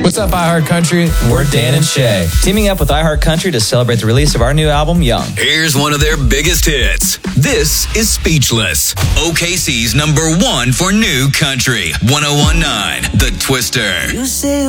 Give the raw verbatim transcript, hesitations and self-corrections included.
What's up, iHeart Country? We're Dan and Shay, teaming up with iHeart Country to celebrate the release of our new album, Young. Here's one of their biggest hits. This is Speechless, O K C's number one for new country. one oh one point nine The Twister. You say